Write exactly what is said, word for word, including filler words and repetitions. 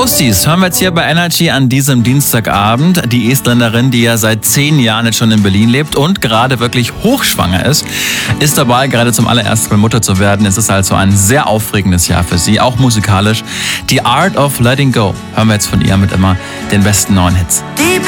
Ghosties hören wir jetzt hier bei Energy an diesem Dienstagabend. Die Estländerin, die ja seit zehn Jahren jetzt schon in Berlin lebt und gerade wirklich hochschwanger ist, ist dabei, gerade zum allerersten Mal Mutter zu werden. Es ist also ein sehr aufregendes Jahr für sie, auch musikalisch. The Art of Letting Go hören wir jetzt von ihr mit immer den besten neuen Hits. Deep